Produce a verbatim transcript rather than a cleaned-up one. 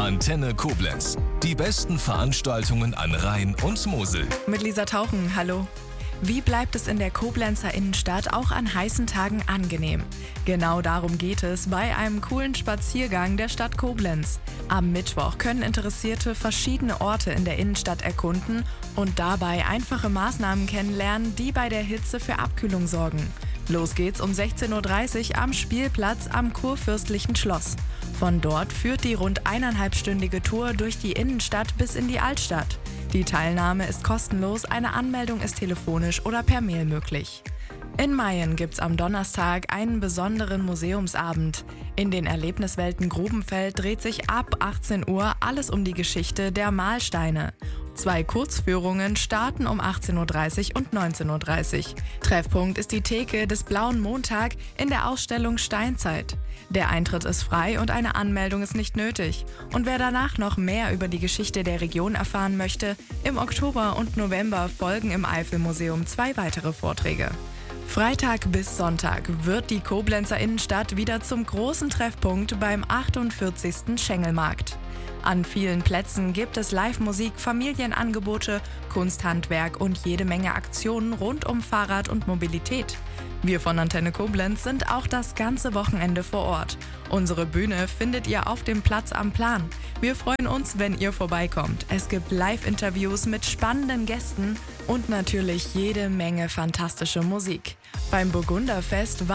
Antenne Koblenz. Die besten Veranstaltungen an Rhein und Mosel. Mit Lisa Tauchen, hallo. Wie bleibt es in der Koblenzer Innenstadt auch an heißen Tagen angenehm? Genau darum geht es bei einem coolen Spaziergang der Stadt Koblenz. Am Mittwoch können Interessierte verschiedene Orte in der Innenstadt erkunden und dabei einfache Maßnahmen kennenlernen, die bei der Hitze für Abkühlung sorgen. Los geht's um sechzehn Uhr dreißig am Spielplatz am Kurfürstlichen Schloss. Von dort führt die rund eineinhalbstündige Tour durch die Innenstadt bis in die Altstadt. Die Teilnahme ist kostenlos, eine Anmeldung ist telefonisch oder per Mail möglich. In Mayen gibt's am Donnerstag einen besonderen Museumsabend. In den Erlebniswelten Grubenfeld dreht sich ab achtzehn Uhr alles um die Geschichte der Mahlsteine. Zwei Kurzführungen starten um achtzehn Uhr dreißig und neunzehn Uhr dreißig. Treffpunkt ist die Theke des Blauen Montag in der Ausstellung Steinzeit. Der Eintritt ist frei und eine Anmeldung ist nicht nötig. Und wer danach noch mehr über die Geschichte der Region erfahren möchte, im Oktober und November folgen im Eifelmuseum zwei weitere Vorträge. Freitag bis Sonntag wird die Koblenzer Innenstadt wieder zum großen Treffpunkt beim achtundvierzigsten Schengelmarkt. An vielen Plätzen gibt es Live-Musik, Familienangebote, Kunsthandwerk und jede Menge Aktionen rund um Fahrrad und Mobilität. Wir von Antenne Koblenz sind auch das ganze Wochenende vor Ort. Unsere Bühne findet ihr auf dem Platz am Plan. Wir freuen uns, wenn ihr vorbeikommt. Es gibt Live-Interviews mit spannenden Gästen und natürlich jede Menge fantastische Musik. Beim Burgunderfest